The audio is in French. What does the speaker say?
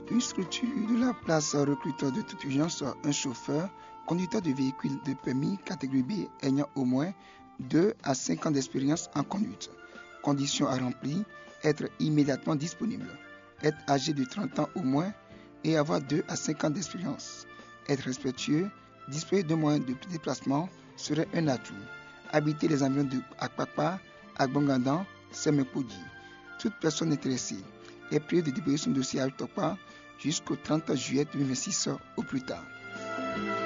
Une structure de la place recrute de toute urgence un chauffeur, conducteur de véhicule de permis catégorie B ayant au moins 2 à 5 ans d'expérience en conduite. Conditions à remplir, être immédiatement disponible, être âgé de 30 ans au moins et avoir 2 à 5 ans d'expérience. Être respectueux, disposer de moyens de déplacement serait un atout. Habiter les environs de Akpakpa, Agbangandan, Semepodi. Toute personne intéressée est priée de déposer son dossier à Utokpa jusqu'au 30 juillet 2026 au plus tard.